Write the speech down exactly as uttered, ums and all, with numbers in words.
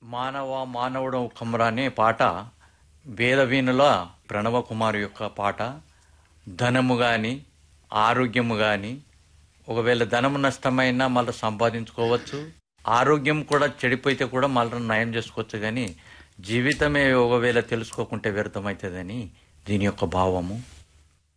మానవ మానవుడు కమ్రా అనే పాట వేదవీణుల ప్రణవ కుమార్ యొక్క పాట. ధనము కానీ ఆరోగ్యము కానీ, ఒకవేళ ధనము నష్టమైనా మళ్ళీ సంపాదించుకోవచ్చు, ఆరోగ్యం కూడా చెడిపోతే కూడా మళ్ళీ నయం చేసుకోవచ్చు. కానీ జీవితమే ఒకవేళ తెలుసుకోకుంటే వ్యర్థమవుతుందని దీని యొక్క భావము.